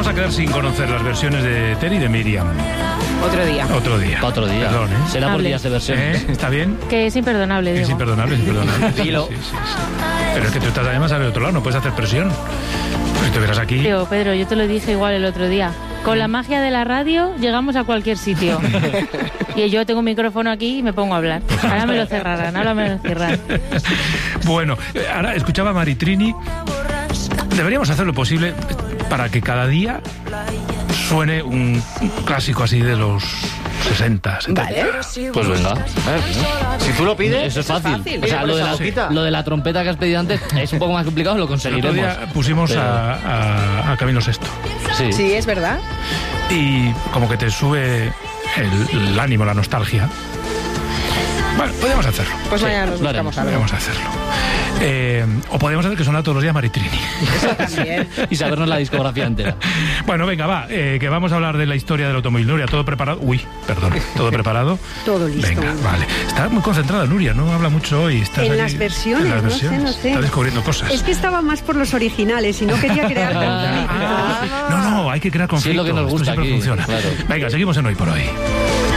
vamos a quedar sin conocer las versiones de Ter y de Miriam. Otro día. Otro día. Perdón, ¿eh? Será por días de versiones. ¿Está bien? Que es imperdonable, digo. Es imperdonable, es imperdonable. Dilo. Sí. Pero es que tú estás además al otro lado, no puedes hacer presión. Pues si estuvieras aquí... Tío, Pedro, yo te lo dije igual el otro día. Con la magia de la radio llegamos a cualquier sitio. Y yo tengo un micrófono aquí y me pongo a hablar. Ahora me lo cerrarán. Bueno, ahora escuchaba a Maritrini. Deberíamos hacer lo posible para que cada día suene un clásico así de los 60, 70. Vale. Pues venga. Si tú lo pides, Eso es fácil. O sea, boquita. lo de la trompeta que has pedido antes es un poco más complicado, lo El otro conseguiremos. día pusimos Pero- a Camilo Sesto. Sí. Sí, es verdad. Y como que te sube el ánimo, la nostalgia. Bueno, podríamos hacerlo. Pues Sí, mañana nos lo buscamos haremos. algo. Podríamos hacerlo. O podríamos hacer que suena todos los días Maritrini. Eso también. Y sabernos la discografía entera. Bueno, venga, va, que vamos a hablar de la historia del automóvil. Nuria, ¿todo preparado? Uy, perdón, ¿todo preparado? Todo listo. Venga, vale. Está muy concentrada Nuria, no habla mucho hoy. Estás En aquí- las versiones, en las no sé, versiones. no sé. Está descubriendo cosas. Es que estaba más por los originales y no quería crear conflicto. No, hay que crear conflicto. Sí, es lo que nos gusta Esto siempre aquí, funciona. claro. Venga, seguimos en Hoy por Hoy.